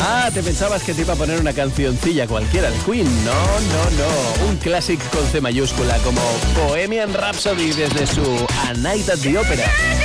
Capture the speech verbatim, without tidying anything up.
Ah, te pensabas que te iba a poner una cancioncilla cualquiera, el Queen. No, no, no. Un clásico con C mayúscula como Bohemian Rhapsody desde su A Night at the Opera.